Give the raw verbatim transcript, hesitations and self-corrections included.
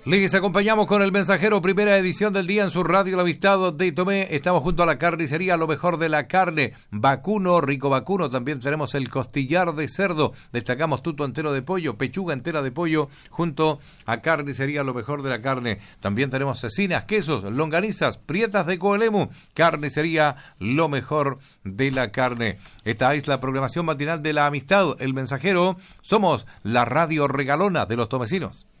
Les acompañamos con el Mensajero, primera edición del día en su radio El Avistado de Tomé. Estamos junto a la carnicería, lo mejor de la carne, vacuno, rico vacuno. También tenemos el costillar de cerdo, destacamos tuto entero de pollo, pechuga entera de pollo, junto a carnicería, lo mejor de la carne. También tenemos cecinas, quesos, longanizas, prietas de Coelemu, carnicería, lo mejor de la carne. Esta es la programación matinal de La Amistad, el Mensajero. Somos la radio regalona de los tomecinos.